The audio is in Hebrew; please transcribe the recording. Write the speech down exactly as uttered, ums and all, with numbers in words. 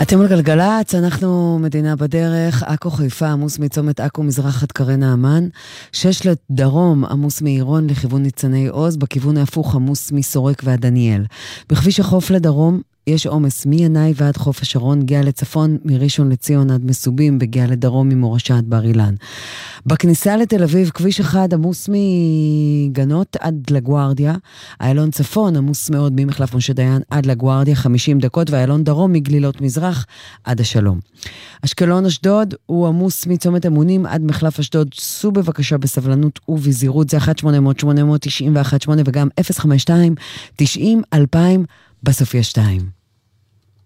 אתם על גלגלץ, אנחנו מדינה בדרך, עכו חיפה עמוס מצומת עכו מזרח עד כרי נעמן, שש לדרום עמוס מעירון לכיוון ניצני עוז, בכיוון ההפוך עמוס מסורק ועד דניאל. בכביש החוף לדרום יש עומס מינאי ועד חוף השרון, גאה לצפון מראשון לציון עד מסובים, בגאה לדרום ממורשה עד בר אילן. בכניסה לתל אביב כביש אחד עמוס מגנות עד לגוארדיה, איילון צפון עמוס מאוד ממחלף משה דיין עד לגוארדיה חמישים דקות, ואיילון דרום מגלילות מזרח עד השלום. אשקלון אשדוד הוא עמוס מצומת אמונים עד מחלף אשדוד, סעו בבקשה בסבלנות ובזהירות, זה אחת שמונה אפס אפס שמונה תשע אחת שמונה וגם אפס חמש שתיים תשעים אלפיים בסופיה שתיים.